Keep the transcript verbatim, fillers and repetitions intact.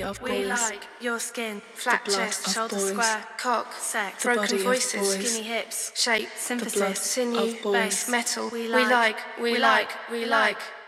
of We boys. like your skin, flat The blood chest, of shoulder boys. square, cock, sex, The broken body of voices, boys. skinny hips, shape, blood synthesis, sinew, of boys. bass, metal. We like, we like, we like.